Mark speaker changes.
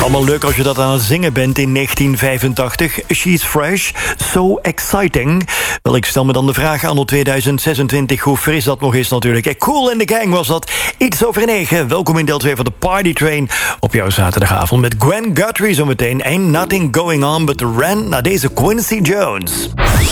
Speaker 1: Allemaal leuk als je dat aan het zingen bent in 1985. She's Fresh, So Exciting. Wel, ik stel me dan de vraag anno 2026 hoe fris dat nog is natuurlijk. Cool in the Gang was dat. Iets over 9. Welkom in deel 2 van de Party Train op jouw zaterdagavond met Gwen Guthrie zometeen. Ain't nothing going on but the rent naar deze Quincy Jones.